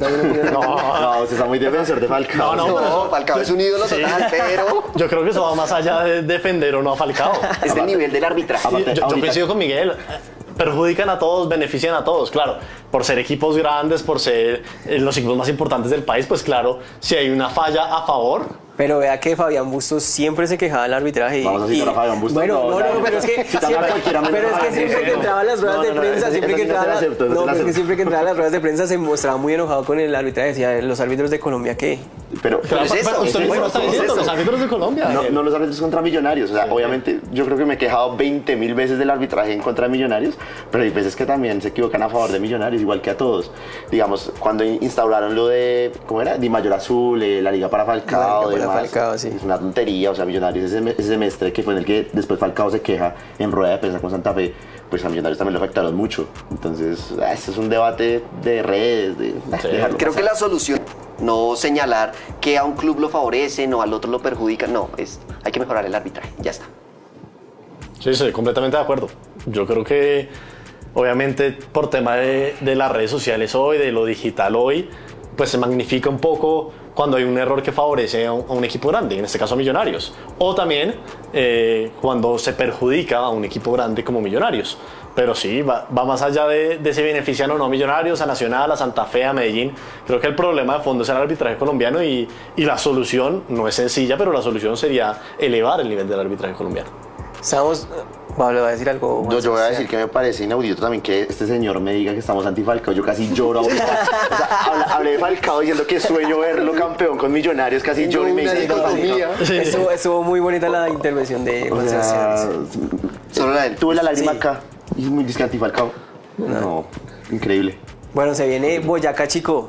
también opino lo mismo. No, usted está muy defensor de Falcao. No, Falcao es un ídolo total, pero Yo creo que eso va más allá de defender o no a Falcao. es del nivel del arbitraje. Aparte, Yo coincido con Miguel. Perjudican a todos, benefician a todos, claro. Por ser equipos grandes, por ser los equipos más importantes del país, pues claro, si hay una falla a favor. Pero vea que Fabián Bustos siempre se quejaba del arbitraje. Vamos a citar a Fabián Bustos. Bueno, no, pero es que Citando a cualquiera menos pero es a que Fabián siempre que Bustos. entraba a las ruedas de prensa, siempre que entraba no te lo no, pero es que acepto. siempre que entraba a las ruedas de prensa se mostraba muy enojado con el arbitraje. Decía, los árbitros de Colombia, ¿qué? Pero es eso, Usted es mismo eso, lo está es diciendo, eso. los árbitros de Colombia. no los árbitros contra Millonarios. O sea, obviamente yo creo que me he quejado 20.000 veces del arbitraje en contra de Millonarios, pero hay veces que también se equivocan a favor de Millonarios, igual que a todos. Digamos, cuando instauraron lo de, ¿cómo era? Di Mayor Azul, la Liga para Falcao, La Liga para demás, Falcao, sí. es una tontería. O sea, Millonarios ese semestre que fue en el que después Falcao se queja en rueda de prensa con Santa Fe, pues a Millonarios también lo afectaron mucho. Entonces, este es un debate de redes, dejarlo Creo pasar. que la solución, no señalar que a un club lo favorecen o al otro lo perjudican, no, hay que mejorar el arbitraje, ya está. Sí, estoy completamente de acuerdo. Yo creo que, obviamente, por tema de las redes sociales hoy, de lo digital hoy, pues se magnifica un poco cuando hay un error que favorece a un equipo grande, en este caso a Millonarios. O también cuando se perjudica a un equipo grande como Millonarios. Pero sí, va más allá de si benefician o no a Millonarios, a Nacional, a Santa Fe, a Medellín. Creo que el problema de fondo es el arbitraje colombiano y la solución no es sencilla, pero la solución sería elevar el nivel del arbitraje colombiano. Estamos... Pablo, ¿va a decir algo? Yo voy a decir que me parece inaudito también que este señor me diga que estamos anti-Falcao. Yo casi lloro ahorita. O sea, hablé de Falcao diciendo que sueño verlo campeón con Millonarios. Casi lloro y me Una dice dicotomía. Estuvo muy bonita la intervención de O Juan sea, Sebastián. Solo la del... tuve la lágrima Sí. acá y muy disque anti-Falcao. No, increíble. Bueno, se viene Boyacá Chico.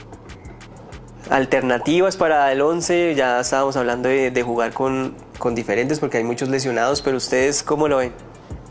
Alternativas para el 11, ya estábamos hablando de jugar con diferentes porque hay muchos lesionados, pero ustedes ¿cómo lo ven?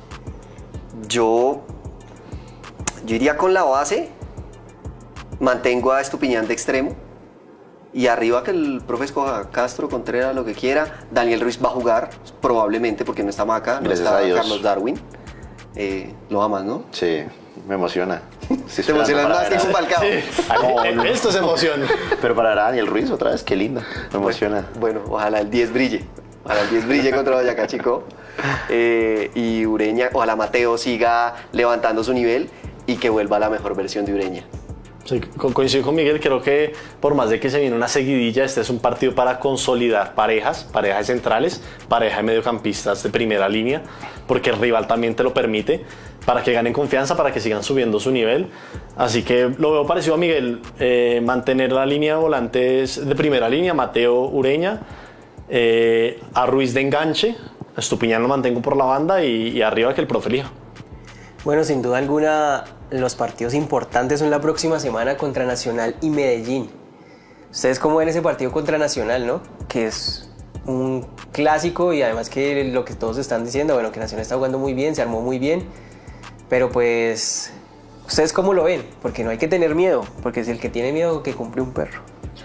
Yo iría con la base, mantengo a Estupiñán de extremo y arriba que el profe escoja Castro, Contreras, lo que quiera. Daniel Ruiz va a jugar probablemente porque no está Maca, no Gracias está a Dios. Carlos Darwin. Lo amas, ¿no? Sí, me emociona. Estoy Te emocionas esperando más que con Falcao. No. Esto es emoción. Pero para ver a Daniel Ruiz otra vez, qué lindo. Me emociona. Bueno, ojalá el 10 brille. Ojalá el 10 brille contra Boyacá Chico. Y Ureña, ojalá Mateo siga levantando su nivel y que vuelva a la mejor versión de Ureña. Sí, coincido con Miguel, creo que por más de que se viene una seguidilla, este es un partido para consolidar parejas centrales, pareja de mediocampistas de primera línea, porque el rival también te lo permite, para que ganen confianza, para que sigan subiendo su nivel. Así que lo veo parecido a Miguel, mantener la línea de volantes de primera línea, Mateo, Ureña, a Ruiz de enganche, Estupiñán lo mantengo por la banda y arriba que el profe elija. Bueno, sin duda alguna, los partidos importantes son la próxima semana contra Nacional y Medellín. ¿Ustedes cómo ven ese partido contra Nacional, no? Que es un clásico y además que lo que todos están diciendo, bueno, que Nacional está jugando muy bien, se armó muy bien, pero pues, ¿ustedes cómo lo ven? Porque no hay que tener miedo, porque es el que tiene miedo que cumple un perro.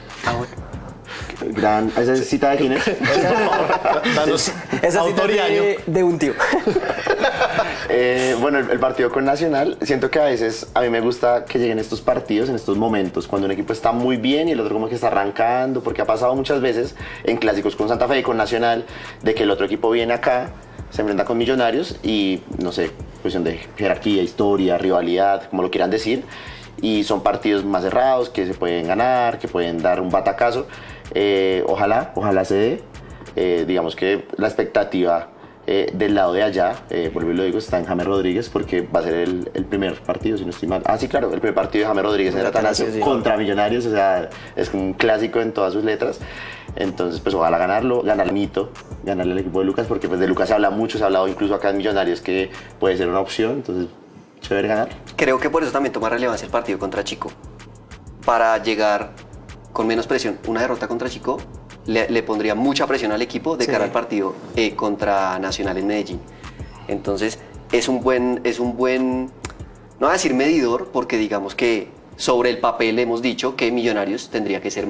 Gran, esa es cita de Ginés. Danos Esa autor y cita año. de un tío. Bueno, el partido con Nacional, siento que a veces a mí me gusta que lleguen estos partidos en estos momentos, cuando un equipo está muy bien y el otro como que está arrancando, porque ha pasado muchas veces en clásicos con Santa Fe y con Nacional, de que el otro equipo viene acá, se enfrenta con Millonarios y, no sé, cuestión de jerarquía, historia, rivalidad, como lo quieran decir, y son partidos más cerrados, que se pueden ganar, que pueden dar un batacazo. Ojalá se dé. Digamos que la expectativa del lado de allá, vuelvo y lo digo, está en James Rodríguez porque va a ser el primer partido, si no estoy mal. Ah, sí, claro, el primer partido de James Rodríguez en el Atanasio sí. contra Millonarios, o sea, es un clásico en todas sus letras. Entonces, pues ojalá ganarlo, ganar el mito, ganarle al equipo de Lucas, porque pues de Lucas se habla mucho, se ha hablado incluso acá en Millonarios que puede ser una opción, entonces, chévere ganar. Creo que por eso también toma relevancia el partido contra Chico. Para llegar con menos presión. Una derrota contra Chico le pondría mucha presión al equipo de cara al partido contra Nacional en Medellín. Entonces es un buen, no voy a decir medidor, porque digamos que sobre el papel hemos dicho que Millonarios tendría que ser